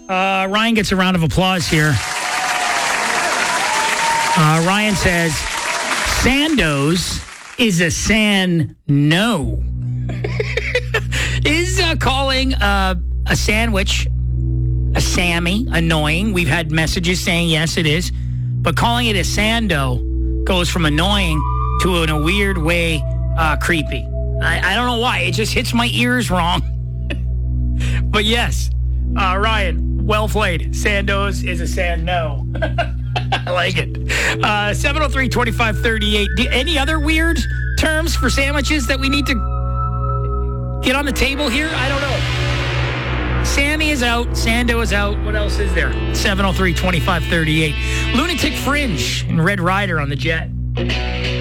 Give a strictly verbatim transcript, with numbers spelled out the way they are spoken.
Uh, Ryan gets a round of applause here. Uh, Ryan says, Sandoz is a san no. Is uh, calling uh, a sandwich a Sammy annoying? We've had messages saying yes, it is. But calling it a sando goes from annoying to, in a weird way, uh, creepy. I, I don't know why. It just hits my ears wrong. But yes, uh, Ryan, well played. Sandoz is a sand no. I like it. Uh, seven oh three, twenty-five thirty-eight. Do, any other weird terms for sandwiches that we need to get on the table here? I don't know. Sammy is out. Sando is out. What else is there? seven oh three, twenty-five thirty-eight. Lunatic Fringe and Red Rider on the Jet.